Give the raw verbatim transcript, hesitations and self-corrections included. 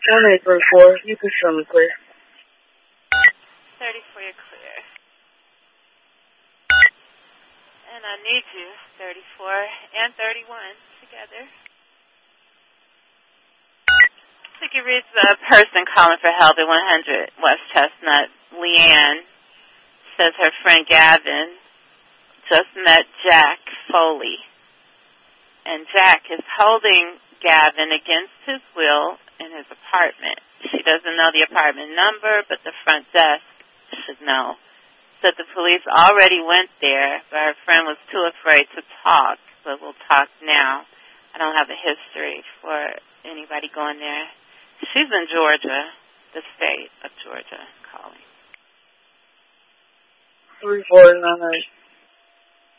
one eight three four, you can show me clear. thirty-four, you're clear. And I need you, thirty-four and thirty-one, together. I think it reads the person calling for help at one hundred West Chestnut. Leanne says her friend Gavin just met Jack Foley. And Jack is holding Gavin against his will in his apartment. She doesn't know the apartment number, but the front desk should know. Said the police already went there, but her friend was too afraid to talk, but we'll talk now. I don't have a history for anybody going there. She's in Georgia, the state of Georgia, calling. three four nine eight.